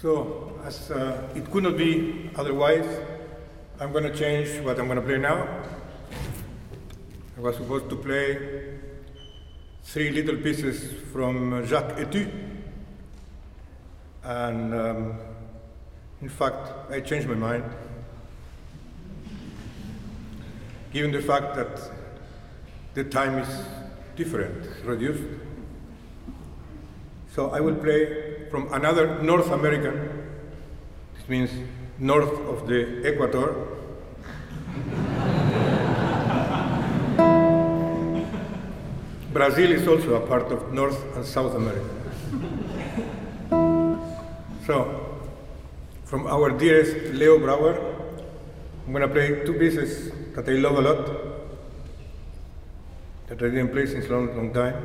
So, as it could not be otherwise, I'm going to change what I'm going to play now. I was supposed to play 3 little pieces from Jacques Etu, and in fact, I changed my mind, given the fact that the time is different, reduced. So I will play from another North American, this means north of the equator. Brazil is also a part of North and South America. So, from our dearest Leo Brouwer, I'm going to play 2 pieces that I love a lot, that I didn't play since a long time.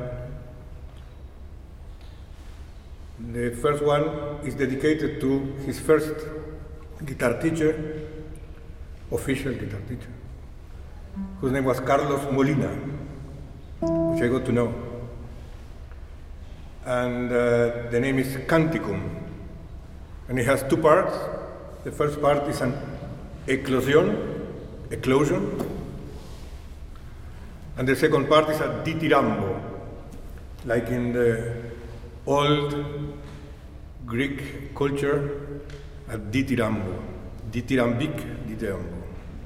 The first one is dedicated to his first guitar teacher, official guitar teacher, whose name was Carlos Molina, which I got to know. And the name is Canticum. And it has 2 parts. The first part is an eclosion, and the second part is a ditirambo, like in the old Greek culture, a ditirambo, ditirambic, ditirambo.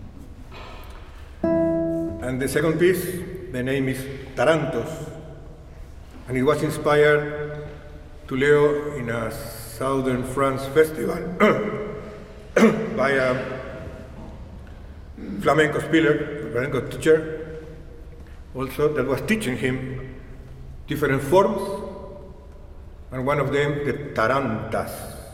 And the second piece, the name is Tarantos, and it was inspired to Leo in a southern France festival by a flamenco spieler, flamenco teacher, also that was teaching him different forms, and one of them the tarantas.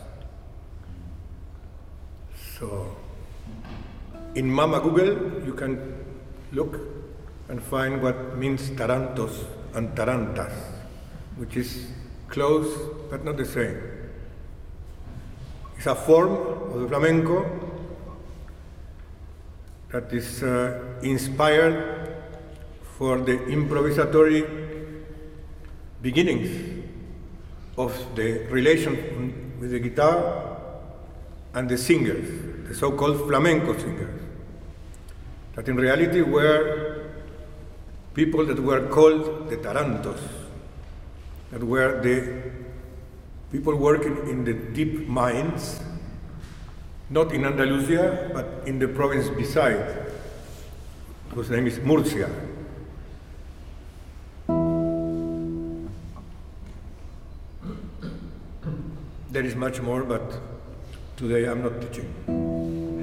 So, in Mama Google, you can look and find what means tarantos and tarantas, which is close but not the same. It's a form of the flamenco that is inspired for the improvisatory beginnings of the relation with the guitar and the singers, the so-called flamenco singers, that in reality were people that were called the tarantos, that were the people working in the deep mines, not in Andalusia, but in the province beside, whose name is Murcia. There is much more, but today I'm not teaching.